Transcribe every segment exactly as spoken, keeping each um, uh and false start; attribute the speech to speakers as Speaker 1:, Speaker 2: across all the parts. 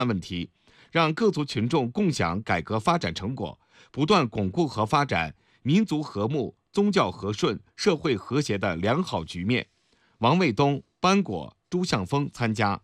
Speaker 1: 问题，让各族群众共享改革发展成果，不断巩固和发展民族和睦、宗教和顺、社会和谐的良好局面。王卫东、班果、朱向峰参加。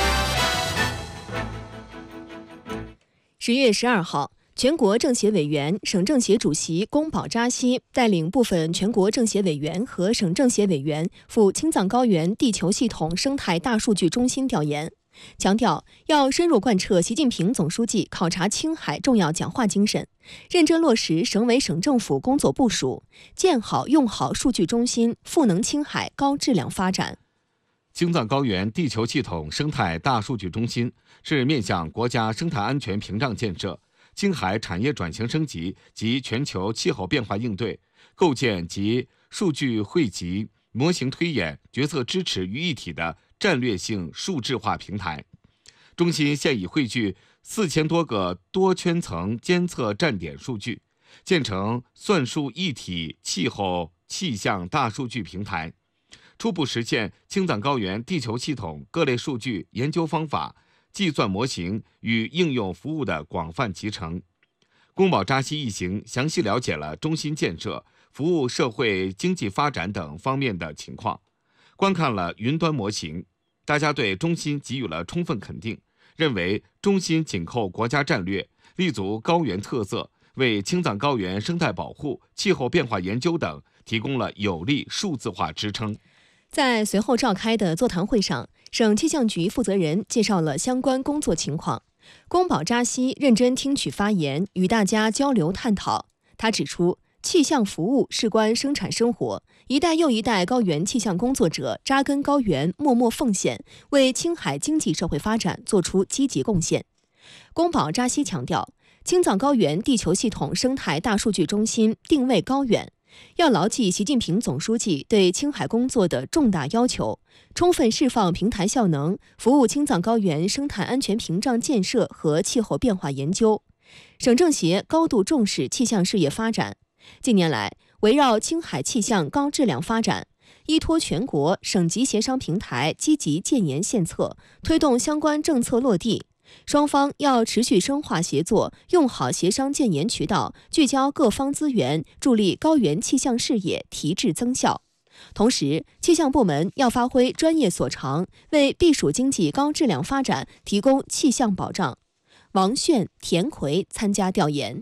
Speaker 2: 十月十二号，全国政协委员、省政协主席宫保扎西带领部分全国政协委员和省政协委员赴青藏高原地球系统生态大数据中心调研，强调要深入贯彻习近平总书记考察青海重要讲话精神，认真落实省委省政府工作部署，建好用好数据中心，赋能青海高质量发展。
Speaker 1: 青藏高原地球系统生态大数据中心是面向国家生态安全屏障建设、青海产业转型升级及全球气候变化应对、构建及数据汇集、模型推演、决策支持于一体的战略性数字化平台。中心现已汇聚四千多个多圈层监测站点数据，建成算术一体气候气象大数据平台，初步实现青藏高原地球系统各类数据研究方法、计算模型与应用服务的广泛集成。宫保扎西一行详细了解了中心建设、服务社会经济发展等方面的情况，观看了云端模型，大家对中心给予了充分肯定，认为中心紧扣国家战略，立足高原特色，为青藏高原生态保护、气候变化研究等提供了有力数字化支撑。
Speaker 2: 在随后召开的座谈会上，省气象局负责人介绍了相关工作情况。宫保扎西认真听取发言，与大家交流探讨。他指出，气象服务事关生产生活，一代又一代高原气象工作者扎根高原，默默奉献，为青海经济社会发展做出积极贡献。宫保扎西强调，青藏高原地球系统生态大数据中心定位高远，要牢记习近平总书记对青海工作的重大要求，充分释放平台效能，服务青藏高原生态安全屏障建设和气候变化研究。省政协高度重视气象事业发展，近年来围绕青海气象高质量发展，依托全国省级协商平台积极建言献策，推动相关政策落地。双方要持续深化协作，用好协商建言渠道，聚焦各方资源，助力高原气象事业提质增效。同时，气象部门要发挥专业所长，为避暑经济高质量发展提供气象保障。王炫、田奎参加调研。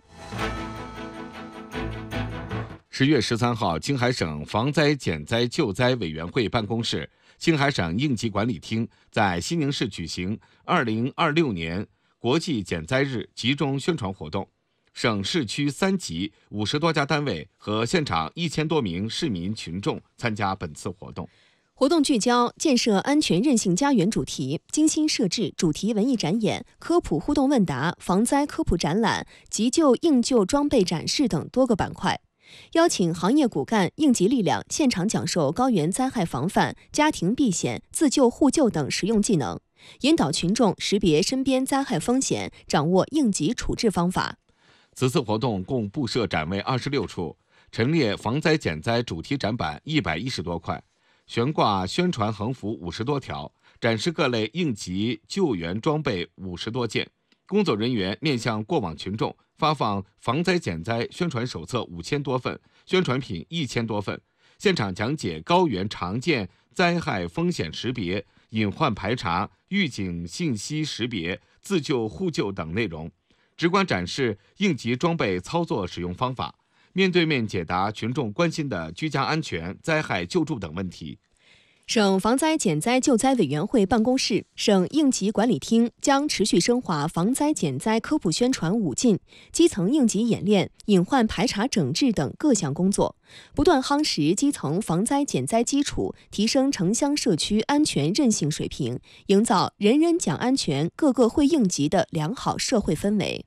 Speaker 1: 十月十三号，青海省防灾减灾救灾委员会办公室、青海省应急管理厅在西宁市举行二零二六年国际减灾日集中宣传活动，省市区三级五十多家单位和现场一千多名市民群众参加本次活动。
Speaker 2: 活动聚焦建设安全韧性家园主题，精心设置主题文艺展演、科普互动问答、防灾科普展览、急救应救装备展示等多个板块，邀请行业骨干、应急力量现场讲授高原灾害防范、家庭避险、自救互救等实用技能，引导群众识别身边灾害风险，掌握应急处置方法。
Speaker 1: 此次活动共布设展位二十六处，陈列防灾减灾主题展板一百一十多块，悬挂宣传横幅五十多条，展示各类应急救援装备五十多件。工作人员面向过往群众发放防灾减灾宣传手册五千多份，宣传品一千多份，现场讲解高原常见灾害风险识别、隐患排查、预警信息识别、自救互救等内容，直观展示应急装备操作使用方法，面对面解答群众关心的居家安全、灾害救助等问题。
Speaker 2: 省防灾减灾救灾委员会办公室、省应急管理厅将持续深化防灾减灾科普宣传五进、基层应急演练、隐患排查整治等各项工作，不断夯实基层防灾减灾基础，提升城乡社区安全韧性水平，营造人人讲安全、个个会应急的良好社会氛围。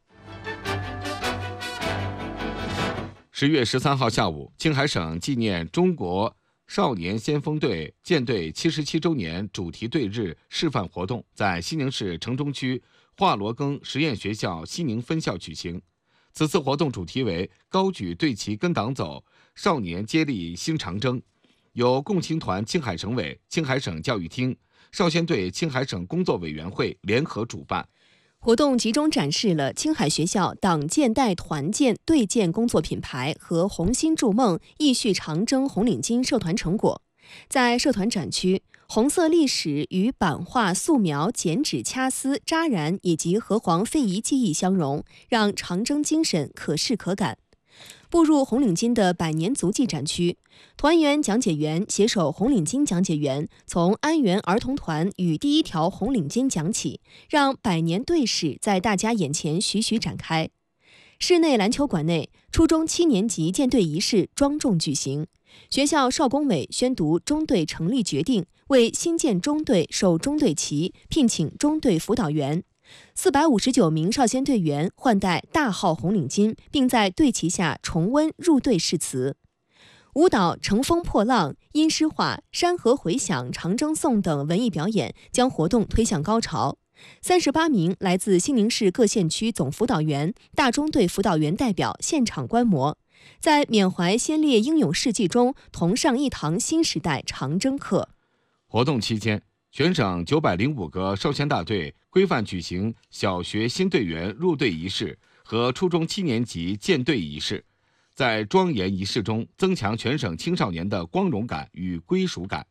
Speaker 1: 十月十三号下午，青海省纪念中国少年先锋队建队七十七周年主题队日示范活动在西宁市城中区华罗庚实验学校西宁分校举行。此次活动主题为高举队旗跟党走，少年接力新长征，由共青团青海省委、青海省教育厅、少先队青海省工作委员会联合主办。
Speaker 2: 活动集中展示了青海学校党建带团建对建工作品牌和红心筑梦义续长征红领巾社团成果。在社团展区，红色历史与版画、素描、剪纸、掐丝、扎染以及河黄非遗技艺相融，让长征精神可视可感。步入红领巾的百年足迹展区，团员讲解员携手红领巾讲解员，从安源儿童团与第一条红领巾讲起，让百年队史在大家眼前徐徐展开。室内篮球馆内，初中七年级建队仪式庄重举行。学校少工委宣读中队成立决定，为新建中队授中队旗，聘请中队辅导员。四百五十九名少先队员换戴大号红领巾，并在队旗下重温入队誓词。舞蹈《乘风破浪》、音诗画《山河回响》、长征颂等文艺表演将活动推向高潮。三十八名来自西宁市各县区总辅导员、大中队辅导员代表现场观摩，在缅怀先烈英勇事迹中同上一堂新时代长征课。
Speaker 1: 活动期间，全省九百零五个少先大队规范举行小学新队员入队仪式和初中七年级建队仪式，在庄严仪式中增强全省青少年的光荣感与归属感。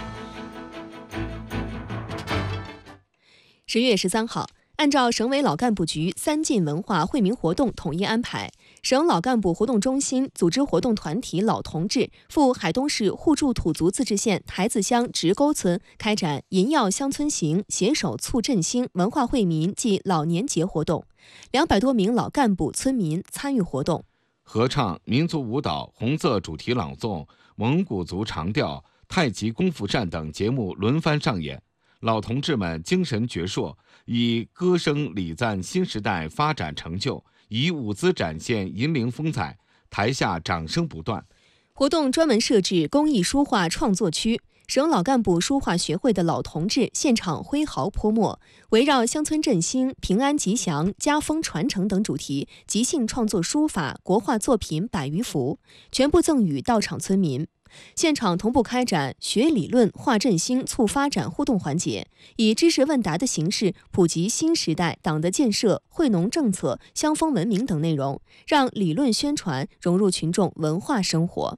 Speaker 2: 十月十三号，按照省委老干部局三进文化惠民活动统一安排，省老干部活动中心组织活动团体老同志赴海东市互助土族自治县台子乡直沟村开展银耀乡村行携手促振兴文化惠民暨老年节活动，两百多名老干部村民参与活动。
Speaker 1: 合唱、民族舞蹈、红色主题朗诵、蒙古族长调、太极功夫扇等节目轮番上演，老同志们精神矍铄，以歌声礼赞新时代发展成就，以舞姿展现银陵风采，台下掌声不断。
Speaker 2: 活动专门设置公益书画创作区，省老干部书画学会的老同志现场挥毫泼墨，围绕乡村振兴、平安吉祥、家风传承等主题，即兴创作书法、国画作品百余幅，全部赠予到场村民。现场同步开展学理论、画振兴、促发展互动环节，以知识问答的形式普及新时代党的建设、惠农政策、乡风文明等内容，让理论宣传融入群众文化生活。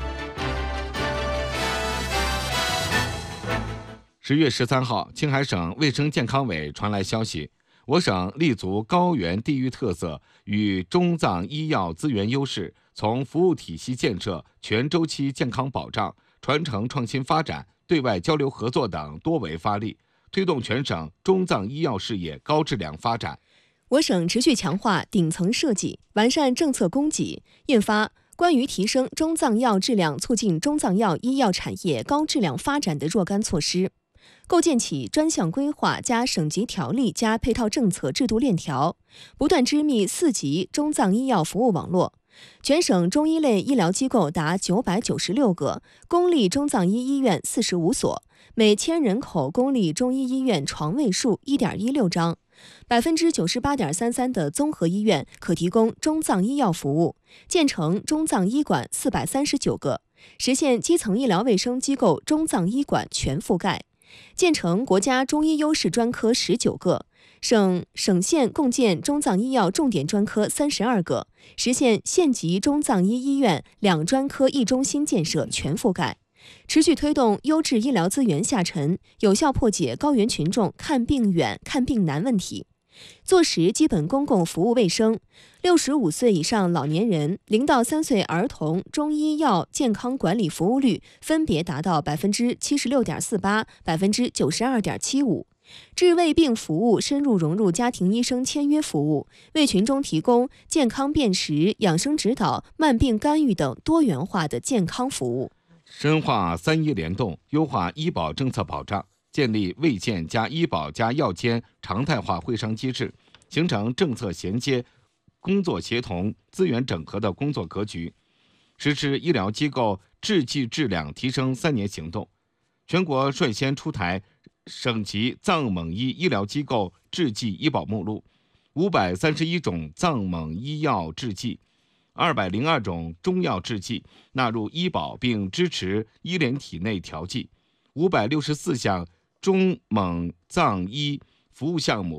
Speaker 1: 十月十三号，青海省卫生健康委传来消息，我省立足高原地域特色与中藏医药资源优势，从服务体系建设、全周期健康保障、传承创新发展、对外交流合作等多维发力，推动全省中藏医药事业高质量发展。
Speaker 2: 我省持续强化顶层设计，完善政策供给，印发关于提升中藏药质量、促进中藏药医药产业高质量发展的若干措施，构建起专项规划加省级条例加配套政策制度链条，不断织密四级中藏医药服务网络。全省中医类医疗机构达九百九十六个，公立中藏医医院四十五所，每千人口公立中医医院床位数 一点一六张，百分之九十八点三三的综合医院可提供中藏医药服务，建成中藏医馆四百三十九个，实现基层医疗卫生机构中藏医馆全覆盖，建成国家中医优势专科十九个，省省县共建中藏医药重点专科三十二个，实现县级中藏医医院两专科一中心建设全覆盖。持续推动优质医疗资源下沉，有效破解高原群众看病远、看病难问题。坐实基本公共服务卫生，六十五岁以上老年人、零到三岁儿童中医药健康管理服务率分别达到百分之七十六点四八、百分之九十二点七五。治胃病服务深入融入家庭医生签约服务，为群众提供健康辨识、养生指导、慢病干预等多元化的健康服务。
Speaker 1: 深化三医联动，优化医保政策保障，建立卫健加医保加药监常态化会商机制，形成政策衔接、工作协同、资源整合的工作格局，实施医疗机构治剂质量提升三年行动。全国率先出台省级藏蒙医医疗机构制剂医保目录，五百三十一种藏蒙医药制剂，二百零二种中药制剂纳入医保并支持医联体内调剂，五百六十四项中蒙藏医服务项目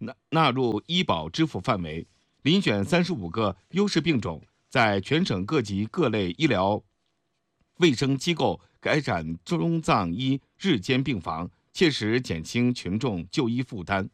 Speaker 1: 纳纳入医保支付范围，遴选三十五个优势病种，在全省各级各类医疗卫生机构开展中藏医日间病房，切实减轻群众就医负担。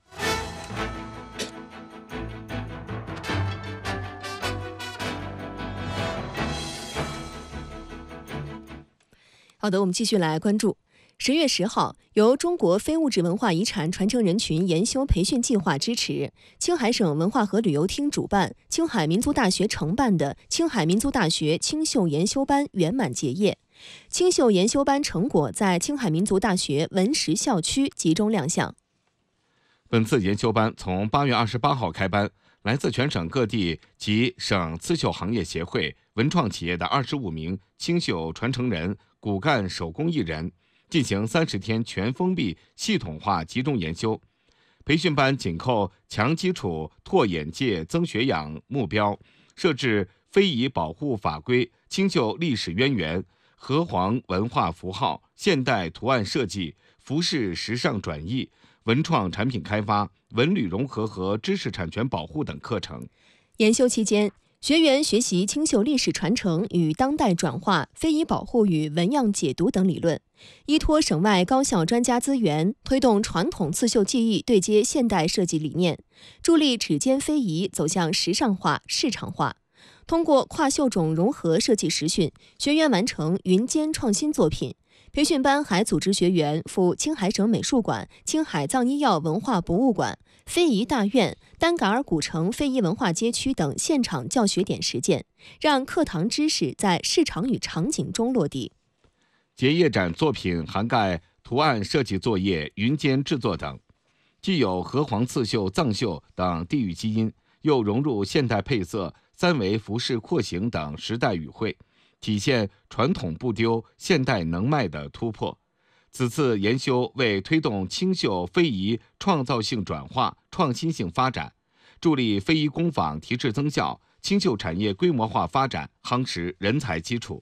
Speaker 2: 好的，我们继续来关注。十月十号，由中国非物质文化遗产传承人群研修培训计划支持，青海省文化和旅游厅主办、青海民族大学承办的青海民族大学青绣研修班圆满结业。青绣研修班成果在青海民族大学文实校区集中亮相。
Speaker 1: 本次研修班从八月二十八号开班，来自全省各地及省刺绣行业协会、文创企业的二十五名青绣传承人、骨干手工艺人进行三十天全封闭系统化集中研修。培训班紧扣强基础、拓眼界、增学养目标，设置非遗保护法规、青绣历史渊源、河湟文化符号、现代图案设计、服饰时尚转译、文创产品开发、文旅融合和知识产权保护等课程。
Speaker 2: 研修期间，学员学习青绣历史传承与当代转化、非遗保护与纹样解读等理论，依托省外高校专家资源，推动传统刺绣技艺对接现代设计理念，助力指尖非遗走向时尚化、市场化。通过跨绣种融合设计实训，学员完成云间创新作品。培训班还组织学员赴青海省美术馆、青海藏医药文化博物馆、非遗大院、丹嘎尔古城非遗文化街区等现场教学点实践，让课堂知识在市场与场景中落地。
Speaker 1: 结业展作品涵盖图案设计作业、云间制作等，既有河湟刺绣、藏绣等地域基因，又融入现代配色、三维服饰廓形等时代语汇，体现传统不丢、现代能卖的突破。此次研修为推动青绣非遗创造性转化、创新性发展，助力非遗工坊提质增效、青绣产业规模化发展夯实人才基础。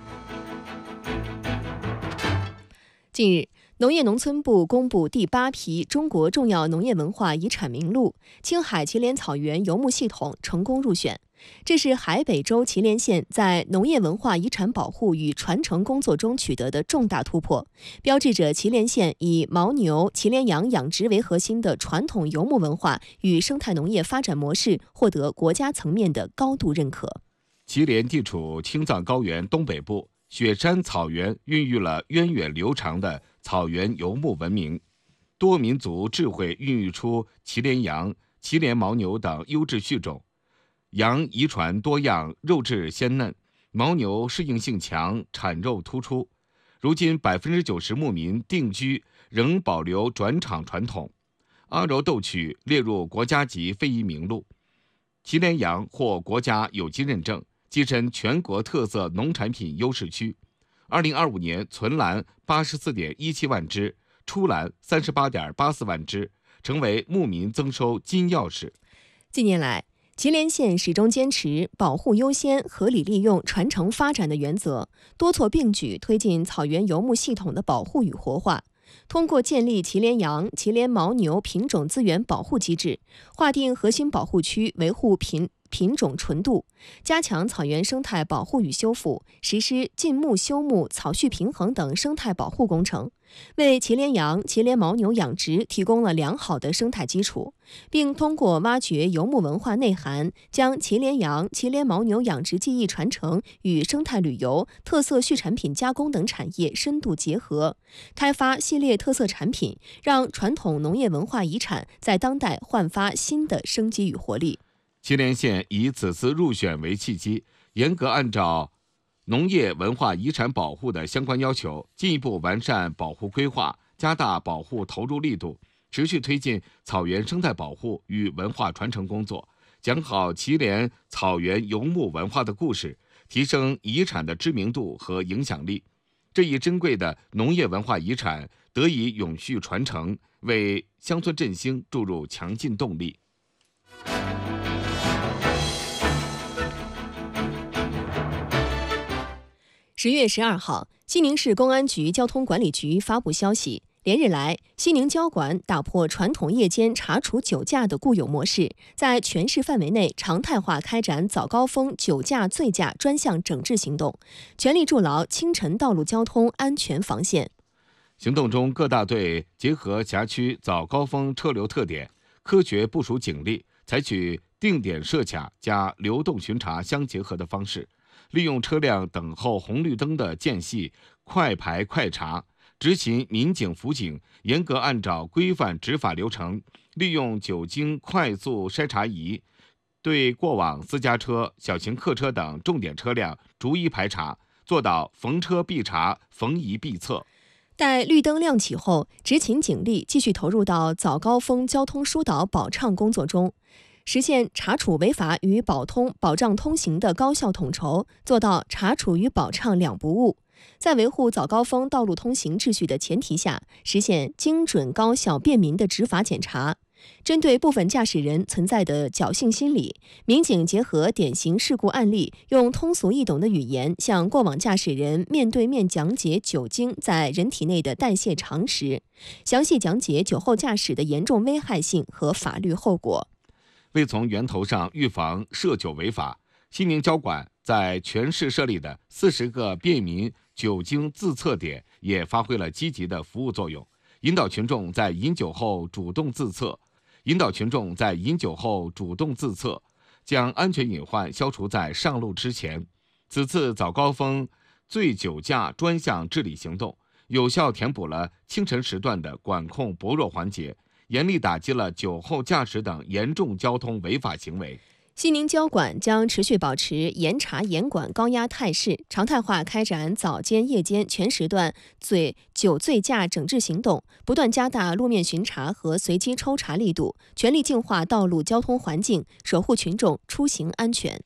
Speaker 2: 近日，农业农村部公布第八批中国重要农业文化遗产名录，青海祁连草原游牧系统成功入选。这是海北州祁连县在农业文化遗产保护与传承工作中取得的重大突破，标志着祁连县以牦牛、祁连羊养殖为核心的传统游牧文化与生态农业发展模式获得国家层面的高度认可。
Speaker 1: 祁连地处青藏高原东北部，雪山草原孕育了源远流长的草原游牧文明，多民族智慧孕育出祁连羊、祁连牦牛等优质畜种。羊遗传多样，肉质鲜嫩；牦牛适应性强，产肉突出。如今百分之九十牧民定居，仍保留转场传统。阿柔斗曲列入国家级非遗名录。祁连羊获国家有机认证，跻身全国特色农产品优势区。二零二五年存栏八十四点一七万只，出栏三十八点八四万只，成为牧民增收金钥匙。
Speaker 2: 近年来，祁连县始终坚持保护优先、合理利用、传承发展的原则，多措并举推进草原游牧系统的保护与活化。通过建立祁连羊、祁连牦牛品种资源保护机制，划定核心保护区，维护品品种纯度，加强草原生态保护与修复，实施禁牧休牧、草畜平衡等生态保护工程，为祁连羊、祁连牦牛养殖提供了良好的生态基础，并通过挖掘游牧文化内涵，将祁连羊、祁连牦牛养殖技艺传承与生态旅游、特色畜产品加工等产业深度结合，开发系列特色产品，让传统农业文化遗产在当代焕发新的生机与活力。
Speaker 1: 祁连县以此次入选为契机，严格按照农业文化遗产保护的相关要求，进一步完善保护规划，加大保护投入力度，持续推进草原生态保护与文化传承工作，讲好祁连草原游牧文化的故事，提升遗产的知名度和影响力。这一珍贵的农业文化遗产得以永续传承，为乡村振兴注入强劲动力。
Speaker 2: 十月十二号，西宁市公安局交通管理局发布消息， 连日来，西宁交管打破传统夜间查处酒驾的固有模式，在全市范围内常态化开展早高峰酒驾醉驾专项整治行动，全力筑牢清晨道路交通安全防线。
Speaker 1: 行动中，各大队结合辖区早高峰车流特点，科学部署警力，采取定点设卡加流动巡查相结合的方式，利用车辆等候红绿灯的间隙，快排快查。执勤民警辅警严格按照规范执法流程，利用酒精快速筛查仪，对过往私家车、小型客车等重点车辆逐一排查，做到逢车必查、逢疑必测。
Speaker 2: 待绿灯亮起后，执勤警力继续投入到早高峰交通疏导保畅工作中，实现查处违法与保通保障通行的高效统筹，做到查处与保畅两不误。在维护早高峰道路通行秩序的前提下，实现精准高效便民的执法检查。针对部分驾驶人存在的侥幸心理，民警结合典型事故案例，用通俗易懂的语言向过往驾驶人面对面讲解酒精在人体内的代谢常识，详细讲解酒后驾驶的严重危害性和法律后果。
Speaker 1: 为从源头上预防涉酒违法，西宁交管在全市设立的四十个便民酒精自测点也发挥了积极的服务作用，引导群众在饮酒后主动自测，引导群众在饮酒后主动自测，将安全隐患消除在上路之前。此次早高峰醉酒驾专项治理行动，有效填补了清晨时段的管控薄弱环节，严厉打击了酒后驾驶等严重交通违法行为。
Speaker 2: 西宁交管将持续保持严查严管高压态势，常态化开展早间、夜间全时段醉酒醉驾整治行动，不断加大路面巡查和随机抽查力度，全力净化道路交通环境，守护群众出行安全。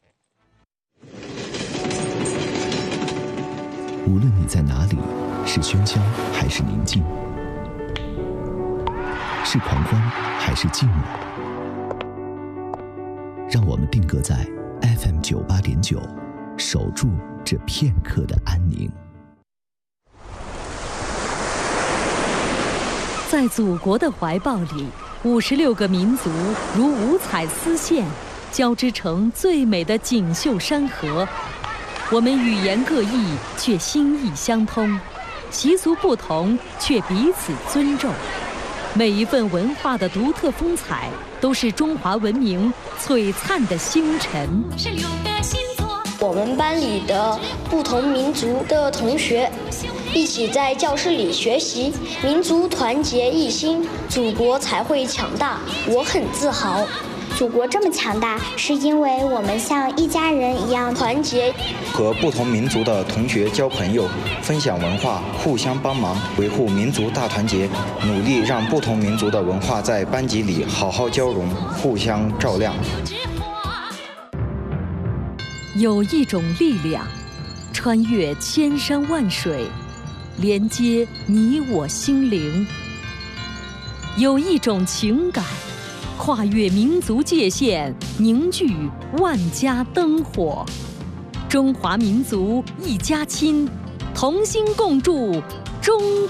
Speaker 3: 无论你在哪里，是喧嚣还是宁静，是狂欢还是静默，让我们定格在 F M 九八点九，守住这片刻的安宁。
Speaker 4: 在祖国的怀抱里，五十六个民族如五彩丝线，交织成最美的锦绣山河。我们语言各异，却心意相通；习俗不同，却彼此尊重。每一份文化的独特风采，都是中华文明璀璨的星辰。是六个星座，
Speaker 5: 我们班里的不同民族的同学一起在教室里学习，民族团结一心，祖国才会强大。我很自豪。
Speaker 6: 祖国这么强大，是因为我们像一家人一样团结。
Speaker 7: 和不同民族的同学交朋友，分享文化，互相帮忙，维护民族大团结，努力让不同民族的文化在班级里好好交融，互相照亮。
Speaker 4: 有一种力量，穿越千山万水，连接你我心灵；有一种情感，跨越民族界限，凝聚万家灯火。中华民族一家亲，同心共筑中